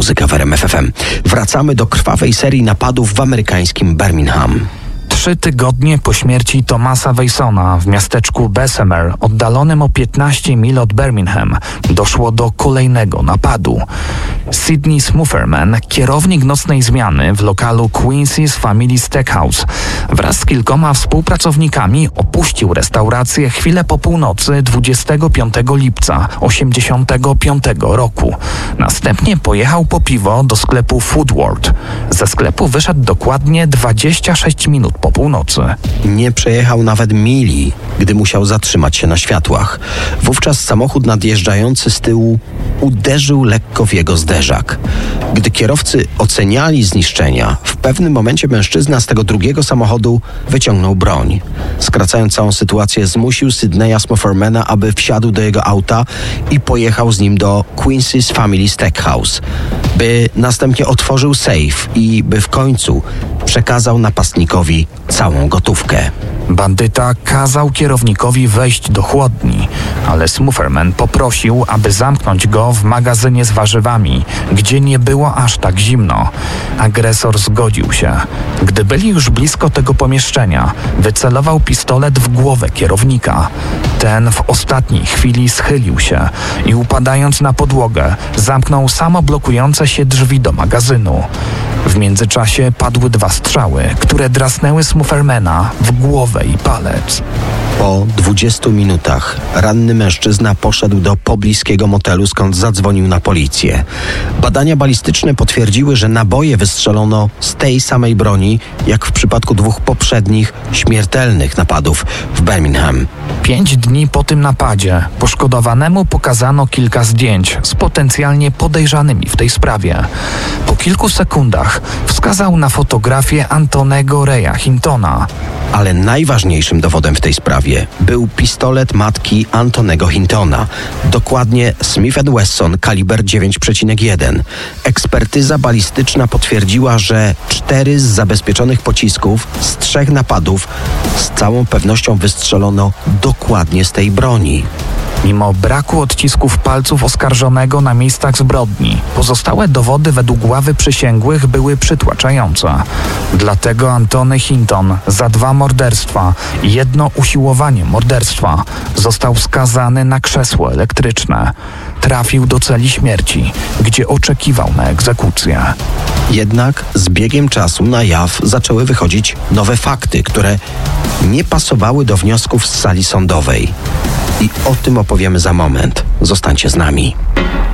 Muzyka w RMF FM. Wracamy do krwawej serii napadów w amerykańskim Birmingham. 3 tygodnie po śmierci Thomasa Weissona w miasteczku Bessemer, oddalonym o 15 mil od Birmingham, doszło do kolejnego napadu. Sidney Smufferman, kierownik nocnej zmiany w lokalu Quincy's Family Steakhouse, wraz z kilkoma współpracownikami opuścił restaurację chwilę po północy 25 lipca 1985 roku. Następnie pojechał po piwo do sklepu Foodworld. Ze sklepu wyszedł dokładnie 26 minut po północy. Nie przejechał nawet mili, gdy musiał zatrzymać się na światłach. Wówczas samochód nadjeżdżający z tyłu uderzył lekko w jego zderzak. Gdy kierowcy oceniali zniszczenia, w pewnym momencie mężczyzna z tego drugiego samochodu wyciągnął broń. Skracając całą sytuację, zmusił Sydneya Smuffermana, aby wsiadł do jego auta i pojechał z nim do Quincy's Family Steakhouse, by następnie otworzył sejf i by w końcu przekazał napastnikowi całą gotówkę. Bandyta kazał kierownikowi wejść do chłodni, ale Smufferman poprosił, aby zamknąć go w magazynie z warzywami, gdzie nie było aż tak zimno. Agresor zgodził się. Gdy byli już blisko tego pomieszczenia, wycelował pistolet w głowę kierownika. Ten w ostatniej chwili schylił się i upadając na podłogę, zamknął samoblokujące się drzwi do magazynu. W międzyczasie padły 2 strzały, które drasnęły Smuffermana w głowę i palec. Po 20 minutach ranny mężczyzna poszedł do pobliskiego motelu, skąd zadzwonił na policję. Badania balistyczne potwierdziły, że naboje wystrzelono z tej samej broni, jak w przypadku 2 poprzednich śmiertelnych napadów w Birmingham. 5 dni po tym napadzie poszkodowanemu pokazano kilka zdjęć z potencjalnie podejrzanymi w tej sprawie. Po kilku sekundach wskazał na fotografię Antonego Reya Hintona. Ale najważniejszym dowodem w tej sprawie był pistolet matki Antonego Hintona, dokładnie Smith & Wesson kaliber 9,1. Ekspertyza balistyczna potwierdziła, że 4 z zabezpieczonych pocisków z 3 napadów z całą pewnością wystrzelono dokładnie z tej broni. Mimo braku odcisków palców oskarżonego na miejscach zbrodni, pozostałe dowody według ławy przysięgłych były przytłaczające. Dlatego Antony Hinton za 2 morderstwa i 1 usiłowanie morderstwa został skazany na krzesło elektryczne. Trafił do celi śmierci, gdzie oczekiwał na egzekucję. Jednak z biegiem czasu na jaw zaczęły wychodzić nowe fakty, które nie pasowały do wniosków z sali sądowej. I o tym opowiemy za moment. Zostańcie z nami.